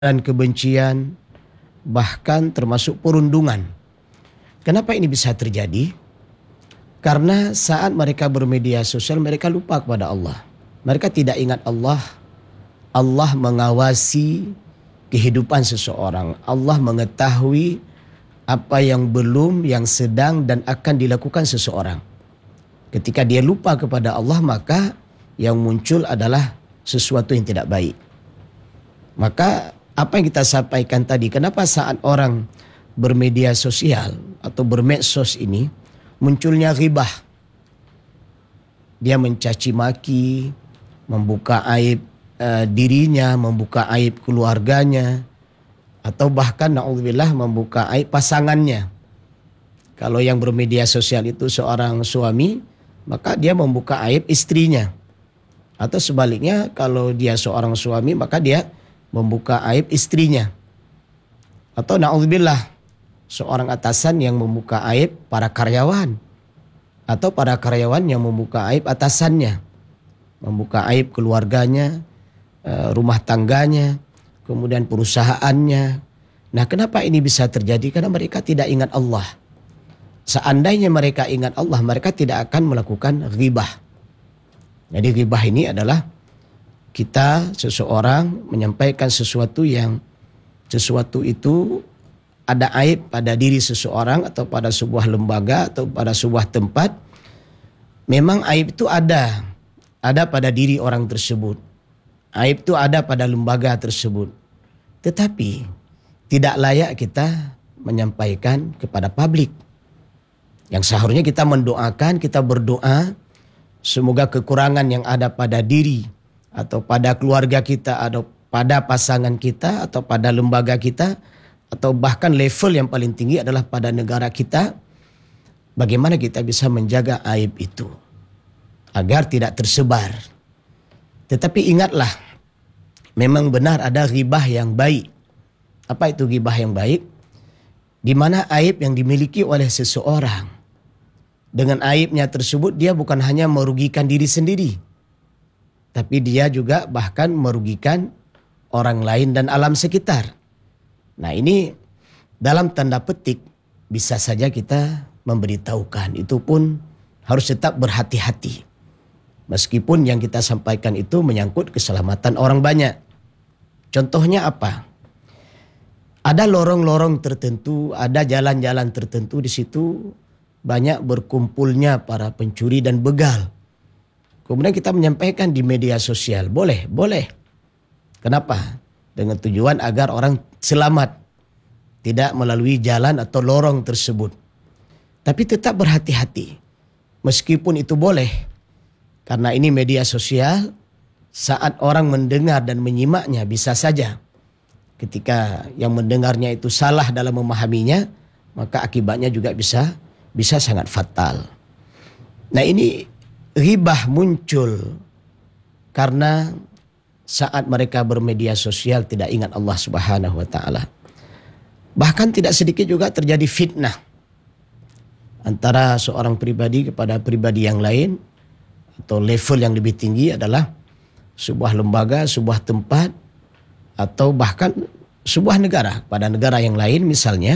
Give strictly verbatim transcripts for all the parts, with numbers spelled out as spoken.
dan kebencian, bahkan termasuk perundungan. Kenapa ini bisa terjadi? Karena saat mereka bermedia sosial, mereka lupa kepada Allah. Mereka tidak ingat Allah. Allah mengawasi kehidupan seseorang. Allah mengetahui apa yang belum, yang sedang, dan akan dilakukan seseorang. Ketika dia lupa kepada Allah, maka yang muncul adalah sesuatu yang tidak baik. Maka apa yang kita sampaikan tadi, kenapa saat orang bermedia sosial atau bermedsos ini munculnya ghibah. Dia mencaci maki, membuka aib uh, dirinya, membuka aib keluarganya, atau bahkan na'udzubillah membuka aib pasangannya. Kalau yang bermedia sosial itu seorang suami, maka dia membuka aib istrinya. Atau sebaliknya, kalau dia seorang suami, maka dia membuka aib istrinya. Atau na'udzubillah, seorang atasan yang membuka aib para karyawan. Atau para karyawan yang membuka aib atasannya. Membuka aib keluarganya, rumah tangganya, kemudian perusahaannya. Nah, kenapa ini bisa terjadi? Karena mereka tidak ingat Allah. Seandainya mereka ingat Allah, mereka tidak akan melakukan ghibah. Jadi ghibah ini adalah kita, seseorang menyampaikan sesuatu yang sesuatu itu ada aib pada diri seseorang atau pada sebuah lembaga atau pada sebuah tempat. Memang aib itu ada, ada pada diri orang tersebut. Aib itu ada pada lembaga tersebut. Tetapi tidak layak kita menyampaikan kepada publik. Yang seharusnya kita mendoakan, kita berdoa semoga kekurangan yang ada pada diri atau pada keluarga kita, atau pada pasangan kita, atau pada lembaga kita, atau bahkan level yang paling tinggi adalah pada negara kita. Bagaimana kita bisa menjaga aib itu agar tidak tersebar. Tetapi ingatlah, memang benar ada ghibah yang baik. Apa itu ghibah yang baik? Di mana aib yang dimiliki oleh seseorang, dengan aibnya tersebut dia bukan hanya merugikan diri sendiri, tapi dia juga bahkan merugikan orang lain dan alam sekitar. Nah, ini dalam tanda petik bisa saja kita memberitahukan. Itu pun harus tetap berhati-hati. Meskipun yang kita sampaikan itu menyangkut keselamatan orang banyak. Contohnya apa? Ada lorong-lorong tertentu, ada jalan-jalan tertentu, di situ banyak berkumpulnya para pencuri dan begal. Kemudian kita menyampaikan di media sosial, boleh, boleh. Kenapa? Dengan tujuan agar orang selamat, tidak melalui jalan atau lorong tersebut. Tapi tetap berhati-hati. Meskipun itu boleh, karena ini media sosial, saat orang mendengar dan menyimaknya bisa saja ketika yang mendengarnya itu salah dalam memahaminya, maka akibatnya juga bisa bisa sangat fatal. Nah, ini ghibah muncul karena saat mereka bermedia sosial tidak ingat Allah Subhanahu wa taala. Bahkan tidak sedikit juga terjadi fitnah antara seorang pribadi kepada pribadi yang lain, atau level yang lebih tinggi adalah sebuah lembaga, sebuah tempat, atau bahkan sebuah negara pada negara yang lain misalnya.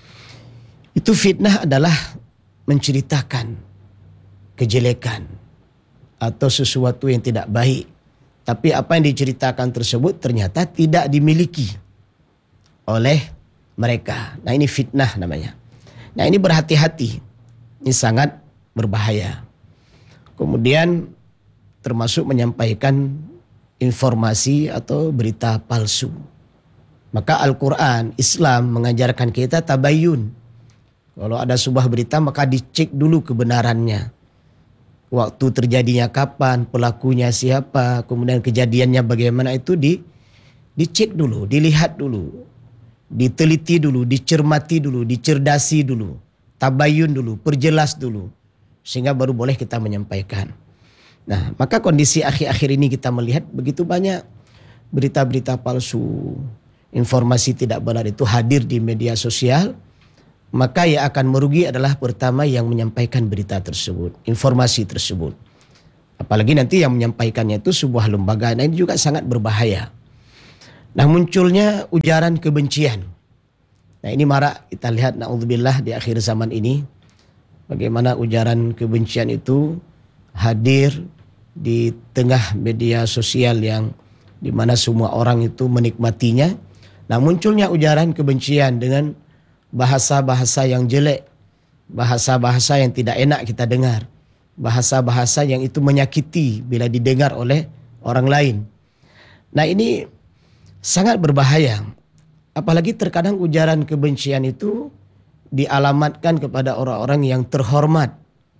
Itu fitnah adalah menceritakan kejelekan atau sesuatu yang tidak baik. Tapi apa yang diceritakan tersebut ternyata tidak dimiliki oleh mereka. Nah, ini fitnah namanya. Nah, ini berhati-hati. Ini sangat berbahaya. Kemudian termasuk menyampaikan informasi atau berita palsu. Maka Al-Quran, Islam mengajarkan kita tabayyun. Kalau ada sebuah berita maka dicek dulu kebenarannya. Waktu terjadinya kapan, pelakunya siapa, kemudian kejadiannya bagaimana, itu di dicek dulu, dilihat dulu, diteliti dulu, dicermati dulu, dicerdasi dulu, tabayun dulu, perjelas dulu, sehingga baru boleh kita menyampaikan. Nah, maka kondisi akhir-akhir ini kita melihat begitu banyak berita-berita palsu, informasi tidak benar itu hadir di media sosial. Maka yang akan merugi adalah pertama yang menyampaikan berita tersebut, informasi tersebut. Apalagi nanti yang menyampaikannya itu sebuah lembaga. Nah, ini juga sangat berbahaya. Nah, munculnya ujaran kebencian. Nah, ini marak kita lihat, na'udzubillah, di akhir zaman ini. Bagaimana ujaran kebencian itu hadir di tengah media sosial yang dimana semua orang itu menikmatinya. Nah, munculnya ujaran kebencian dengan bahasa-bahasa yang jelek, bahasa-bahasa yang tidak enak kita dengar, bahasa-bahasa yang itu menyakiti bila didengar oleh orang lain. Nah, ini sangat berbahaya. Apalagi terkadang ujaran kebencian itu dialamatkan kepada orang-orang yang terhormat.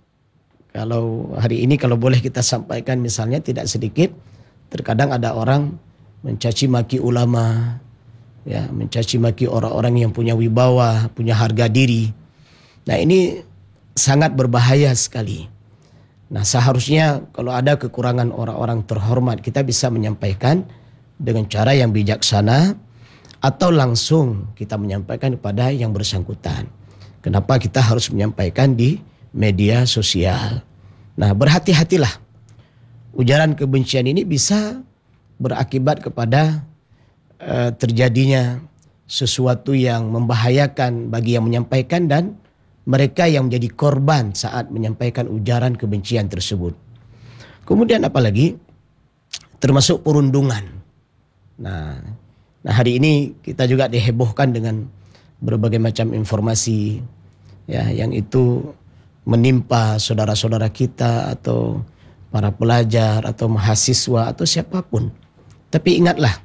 Kalau hari ini kalau boleh kita sampaikan misalnya tidak sedikit, terkadang ada orang mencaci maki ulama, ya, mencaci maki orang-orang yang punya wibawa, punya harga diri. Nah, ini sangat berbahaya sekali. Nah, seharusnya kalau ada kekurangan orang-orang terhormat, kita bisa menyampaikan dengan cara yang bijaksana atau langsung kita menyampaikan kepada yang bersangkutan. Kenapa kita harus menyampaikan di media sosial? Nah, berhati-hatilah. Ujaran kebencian ini bisa berakibat kepada uh, terjadinya sesuatu yang membahayakan bagi yang menyampaikan dan mereka yang menjadi korban saat menyampaikan ujaran kebencian tersebut. Kemudian apalagi termasuk perundungan. Nah, nah hari ini kita juga dihebohkan dengan berbagai macam informasi ya yang itu menimpa saudara-saudara kita atau para pelajar atau mahasiswa atau siapapun. Tapi ingatlah,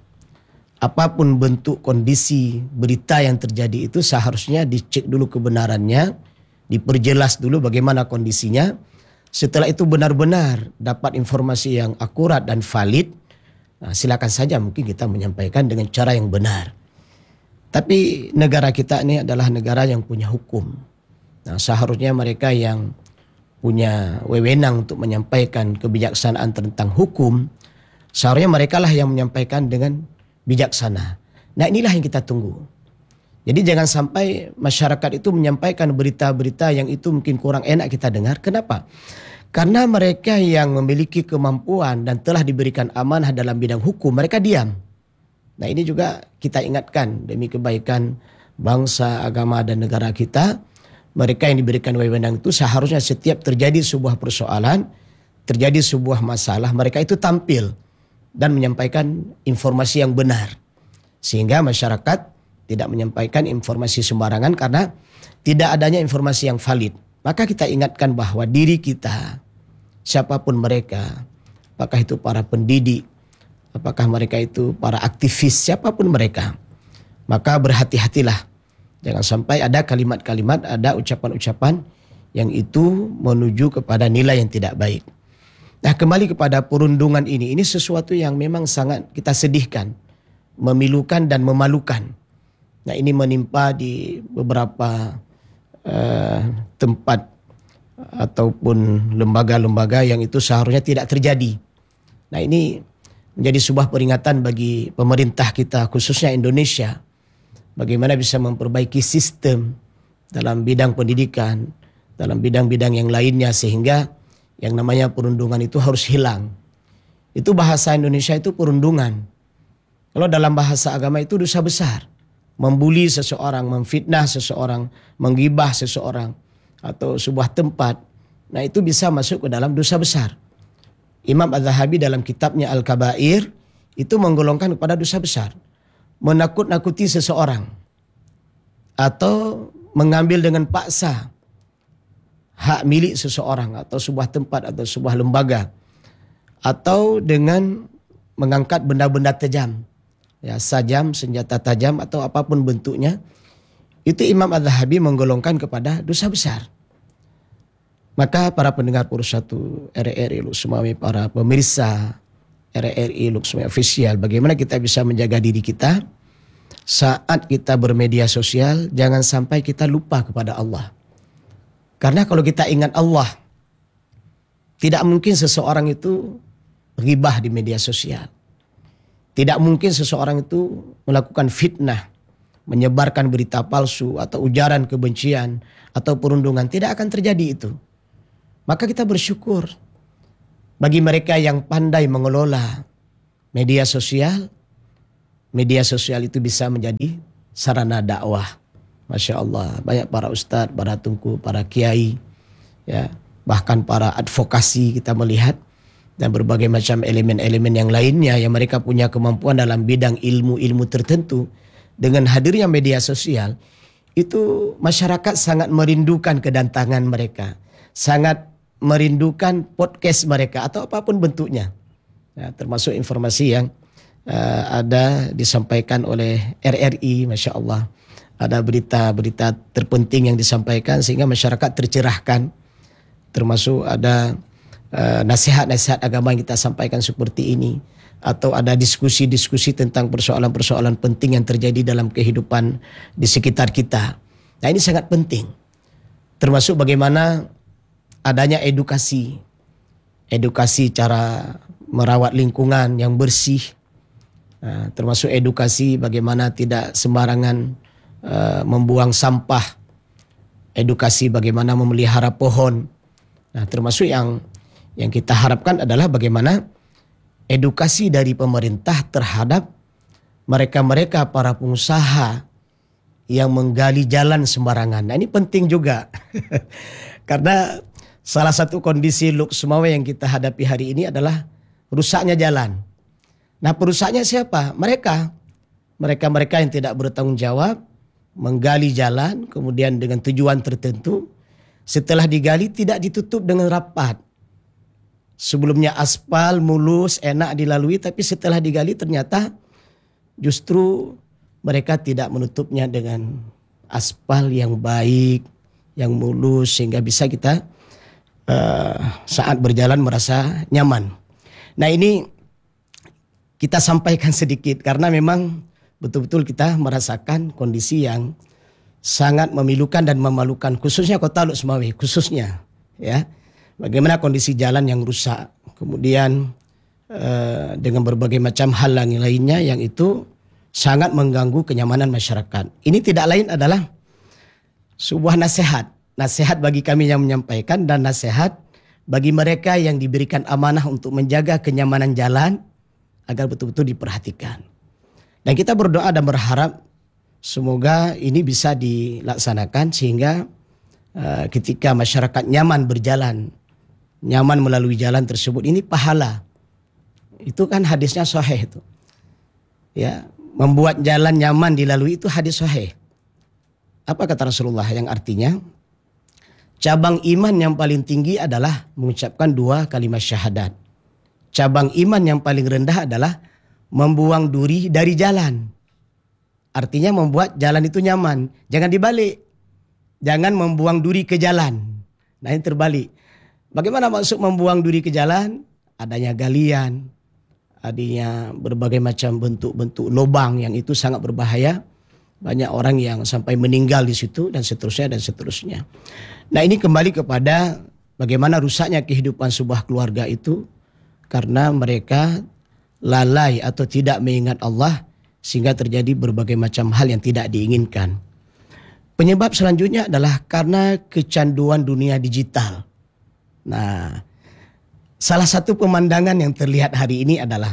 apapun bentuk kondisi berita yang terjadi itu seharusnya dicek dulu kebenarannya, diperjelas dulu bagaimana kondisinya. Setelah itu benar-benar dapat informasi yang akurat dan valid, nah, silakan saja mungkin kita menyampaikan dengan cara yang benar. Tapi negara kita ini adalah negara yang punya hukum. Nah, seharusnya mereka yang punya wewenang untuk menyampaikan kebijaksanaan tentang hukum, seharusnya mereka lah yang menyampaikan dengan bijaksana. Nah, inilah yang kita tunggu. Jadi jangan sampai masyarakat itu menyampaikan berita-berita yang itu mungkin kurang enak kita dengar. Kenapa? Karena mereka yang memiliki kemampuan dan telah diberikan amanah dalam bidang hukum, mereka diam. Nah, ini juga kita ingatkan demi kebaikan bangsa, agama dan negara kita. Mereka yang diberikan wewenang itu seharusnya setiap terjadi sebuah persoalan, terjadi sebuah masalah, mereka itu tampil dan menyampaikan informasi yang benar. Sehingga masyarakat tidak menyampaikan informasi sembarangan karena tidak adanya informasi yang valid. Maka kita ingatkan bahwa diri kita, siapapun mereka, apakah itu para pendidik, apakah mereka itu para aktivis, siapapun mereka, maka berhati-hatilah. Jangan sampai ada kalimat-kalimat, ada ucapan-ucapan yang itu menuju kepada nilai yang tidak baik. Nah, kembali kepada perundungan ini, ini sesuatu yang memang sangat kita sedihkan, memilukan dan memalukan. Nah, ini menimpa di beberapa uh, tempat ataupun lembaga-lembaga yang itu seharusnya tidak terjadi. Nah, ini menjadi sebuah peringatan bagi pemerintah kita, khususnya Indonesia, bagaimana bisa memperbaiki sistem dalam bidang pendidikan, dalam bidang-bidang yang lainnya sehingga yang namanya perundungan itu harus hilang. Itu bahasa Indonesia itu perundungan. Kalau dalam bahasa agama itu dosa besar. Membuli seseorang, memfitnah seseorang, menggibah seseorang atau sebuah tempat. Nah, itu bisa masuk ke dalam dosa besar. Imam Az-Zahabi dalam kitabnya Al-Kabair itu menggolongkan kepada dosa besar. Menakut-nakuti seseorang atau mengambil dengan paksa hak milik seseorang atau sebuah tempat atau sebuah lembaga, atau dengan mengangkat benda-benda tajam, ya, sajam, senjata tajam atau apapun bentuknya, itu Imam Az-Zahabi menggolongkan kepada dosa besar. Maka para pendengar Purus satu R R I Lux Sumawi, para pemirsa R R I Lux Sumawi Official, bagaimana kita bisa menjaga diri kita saat kita bermedia sosial, jangan sampai kita lupa kepada Allah. Karena kalau kita ingat Allah, tidak mungkin seseorang itu ghibah di media sosial. Tidak mungkin seseorang itu melakukan fitnah, menyebarkan berita palsu atau ujaran kebencian atau perundungan. Tidak akan terjadi itu. Maka kita bersyukur bagi mereka yang pandai mengelola media sosial, media sosial itu bisa menjadi sarana dakwah. Masya Allah, banyak para ustadz, para tungku, para kiai, ya, bahkan para advokasi kita melihat, dan berbagai macam elemen-elemen yang lainnya yang mereka punya kemampuan dalam bidang ilmu-ilmu tertentu. Dengan hadirnya media sosial, itu masyarakat sangat merindukan kedatangan mereka, sangat merindukan podcast mereka atau apapun bentuknya. Ya, termasuk informasi yang uh, ada disampaikan oleh R R I, Masya Allah. Ada berita-berita terpenting yang disampaikan sehingga masyarakat tercerahkan. Termasuk ada Uh, nasihat-nasihat agama yang kita sampaikan seperti ini, atau ada diskusi-diskusi tentang persoalan-persoalan penting yang terjadi dalam kehidupan di sekitar kita. Nah, ini sangat penting. Termasuk bagaimana adanya edukasi, edukasi cara merawat lingkungan yang bersih, uh, termasuk edukasi bagaimana tidak sembarangan uh, membuang sampah, edukasi bagaimana memelihara pohon. Nah, termasuk yang Yang kita harapkan adalah bagaimana edukasi dari pemerintah terhadap mereka-mereka para pengusaha yang menggali jalan sembarangan. Nah, ini penting juga. Karena salah satu kondisi Luxmawe yang kita hadapi hari ini adalah rusaknya jalan. Nah, perusaknya siapa? Mereka. Mereka-mereka yang tidak bertanggung jawab, menggali jalan, kemudian dengan tujuan tertentu. Setelah digali tidak ditutup dengan rapat. Sebelumnya aspal, mulus, enak dilalui, tapi setelah digali ternyata justru mereka tidak menutupnya dengan aspal yang baik, yang mulus, sehingga bisa kita uh, saat berjalan merasa nyaman. Nah, ini kita sampaikan sedikit karena memang betul-betul kita merasakan kondisi yang sangat memilukan dan memalukan, khususnya Kota Luxmawe, khususnya ya. Bagaimana kondisi jalan yang rusak, kemudian uh, dengan berbagai macam hal lainnya yang itu sangat mengganggu kenyamanan masyarakat. Ini tidak lain adalah sebuah nasihat, nasihat bagi kami yang menyampaikan dan nasihat bagi mereka yang diberikan amanah untuk menjaga kenyamanan jalan agar betul-betul diperhatikan. Dan kita berdoa dan berharap semoga ini bisa dilaksanakan sehingga uh, ketika masyarakat nyaman berjalan, nyaman melalui jalan tersebut, ini pahala. Itu kan hadisnya sahih itu. Ya, membuat jalan nyaman dilalui itu hadis sahih. Apa kata Rasulullah yang artinya cabang iman yang paling tinggi adalah mengucapkan dua kalimat syahadat. Cabang iman yang paling rendah adalah membuang duri dari jalan. Artinya membuat jalan itu nyaman. Jangan dibalik. Jangan membuang duri ke jalan. Nah, ini terbalik. Bagaimana maksud membuang duri ke jalan? Adanya galian, adanya berbagai macam bentuk-bentuk lubang yang itu sangat berbahaya. Banyak orang yang sampai meninggal di situ dan seterusnya dan seterusnya. Nah, ini kembali kepada bagaimana rusaknya kehidupan sebuah keluarga itu karena mereka lalai atau tidak mengingat Allah sehingga terjadi berbagai macam hal yang tidak diinginkan. Penyebab selanjutnya adalah karena kecanduan dunia digital. Nah, salah satu pemandangan yang terlihat hari ini adalah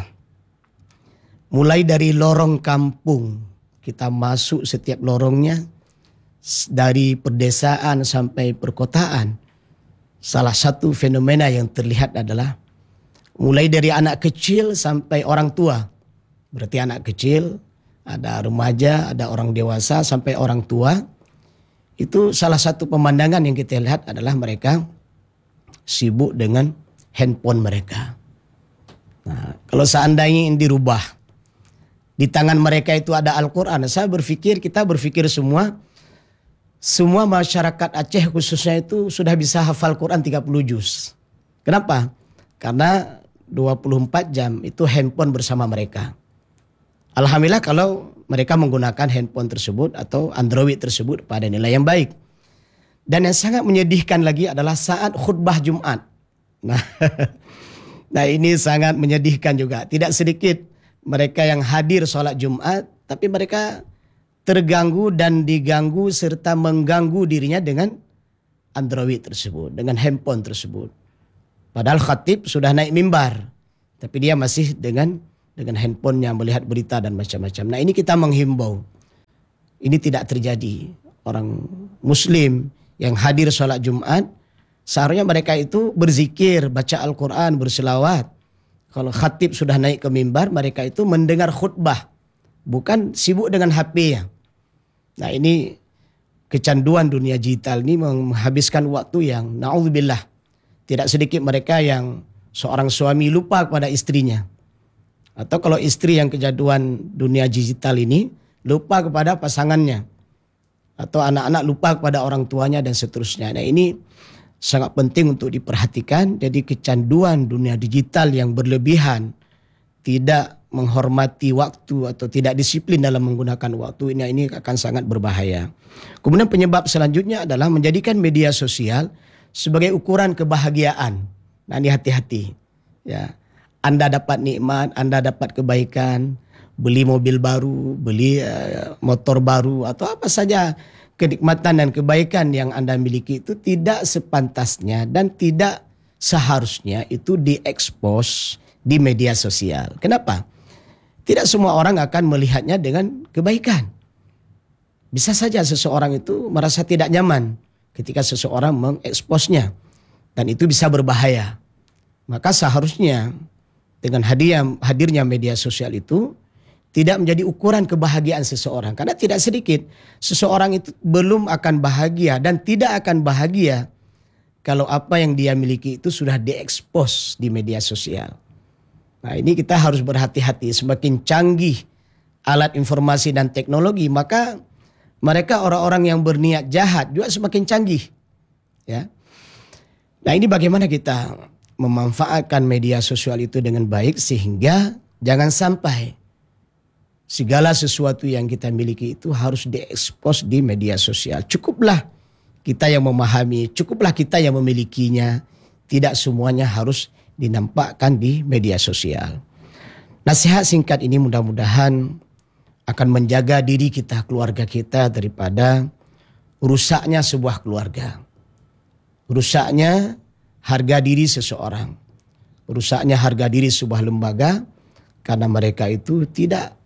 mulai dari lorong kampung, kita masuk setiap lorongnya, dari pedesaan sampai perkotaan. Salah satu fenomena yang terlihat adalah mulai dari anak kecil sampai orang tua. Berarti anak kecil, ada remaja, ada orang dewasa sampai orang tua. Itu salah satu pemandangan yang kita lihat adalah mereka sibuk dengan handphone mereka. Nah, kalau seandainya ini dirubah, di tangan mereka itu ada Al-Quran, saya berpikir, kita berpikir semua, semua masyarakat Aceh khususnya itu sudah bisa hafal Quran tiga puluh juz. Kenapa? Karena dua puluh empat jam itu handphone bersama mereka. Alhamdulillah kalau mereka menggunakan handphone tersebut atau Android tersebut pada nilai yang baik. Dan yang sangat menyedihkan lagi adalah saat khutbah Jumat. Nah, nah ini sangat menyedihkan juga. Tidak sedikit mereka yang hadir sholat Jumat, tapi mereka terganggu dan diganggu serta mengganggu dirinya dengan Android tersebut, dengan handphone tersebut. Padahal khatib sudah naik mimbar, tapi dia masih dengan dengan handphonenya melihat berita dan macam-macam. Nah, ini kita menghimbau. Ini tidak terjadi. Orang muslim yang hadir sholat Jumat, seharusnya mereka itu berzikir, baca Al-Quran, berselawat. Kalau khatib sudah naik ke mimbar, mereka itu mendengar khutbah, bukan sibuk dengan H P-nya. Nah, ini kecanduan dunia digital ini menghabiskan waktu yang na'udzubillah. Tidak sedikit mereka yang seorang suami lupa kepada istrinya. Atau kalau istri yang kecanduan dunia digital ini lupa kepada pasangannya. Atau anak-anak lupa kepada orang tuanya dan seterusnya. Nah, ini sangat penting untuk diperhatikan. Jadi kecanduan dunia digital yang berlebihan, tidak menghormati waktu atau tidak disiplin dalam menggunakan waktu, ini ini akan sangat berbahaya. Kemudian penyebab selanjutnya adalah menjadikan media sosial sebagai ukuran kebahagiaan. Nah, ini hati-hati. Ya, Anda dapat nikmat, Anda dapat kebaikan, beli mobil baru, beli uh, motor baru, atau apa saja kenikmatan dan kebaikan yang Anda miliki itu tidak sepantasnya dan tidak seharusnya itu diekspos di media sosial. Kenapa? Tidak semua orang akan melihatnya dengan kebaikan. Bisa saja seseorang itu merasa tidak nyaman ketika seseorang mengeksposnya, dan itu bisa berbahaya. Maka seharusnya dengan hadir, hadirnya media sosial itu tidak menjadi ukuran kebahagiaan seseorang. Karena tidak sedikit seseorang itu belum akan bahagia dan tidak akan bahagia kalau apa yang dia miliki itu sudah diekspos di media sosial. Nah, ini kita harus berhati-hati. Semakin canggih alat informasi dan teknologi, maka mereka orang-orang yang berniat jahat juga semakin canggih. Ya. Nah, ini bagaimana kita memanfaatkan media sosial itu dengan baik sehingga jangan sampai segala sesuatu yang kita miliki itu harus diekspos di media sosial. Cukuplah kita yang memahami, cukuplah kita yang memilikinya. Tidak semuanya harus dinampakkan di media sosial. Nasihat singkat ini mudah-mudahan akan menjaga diri kita, keluarga kita daripada rusaknya sebuah keluarga. Rusaknya harga diri seseorang. Rusaknya harga diri sebuah lembaga karena mereka itu tidak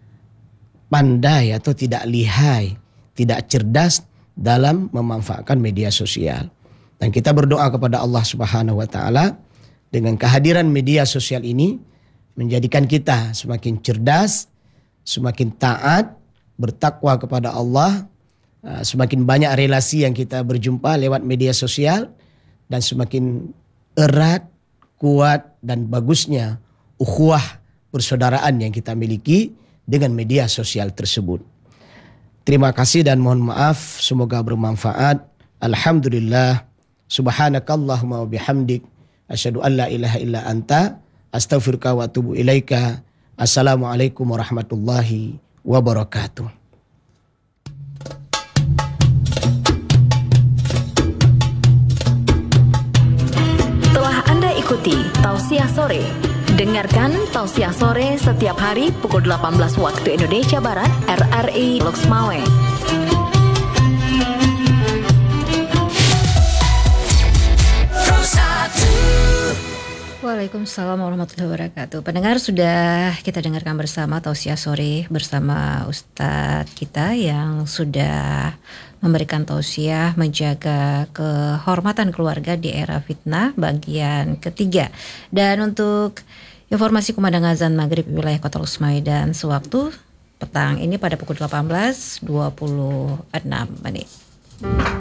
pandai atau tidak lihai, tidak cerdas dalam memanfaatkan media sosial. Dan kita berdoa kepada Allah Subhanahu wa taala dengan kehadiran media sosial ini menjadikan kita semakin cerdas, semakin taat, bertakwa kepada Allah, semakin banyak relasi yang kita berjumpa lewat media sosial, dan semakin erat, kuat dan bagusnya ukhuwah persaudaraan yang kita miliki dengan media sosial tersebut. Terima kasih dan mohon maaf, semoga bermanfaat. Alhamdulillah, subhanakallahumma wa bihamdik, asyhadu an la ilaha illa anta, astaghfiruka wa atubu ilaika. Assalamualaikum warahmatullahi wabarakatuh. Telah Anda ikuti Tausiah Sore. Dengarkan Tausiah Sore setiap hari pukul delapan belas waktu Indonesia Barat, R R I Lux Mawe. Waalaikumsalam warahmatullahi wabarakatuh. Pendengar, sudah kita dengarkan bersama Tausiah Sore bersama Ustadz kita yang sudah memberikan tausiah menjaga kehormatan keluarga di era fitnah bagian ketiga. Dan untuk informasi kumandang azan maghrib wilayah Kota Lusmawi dan sewaktu petang ini pada pukul delapan belas dua puluh enam menit.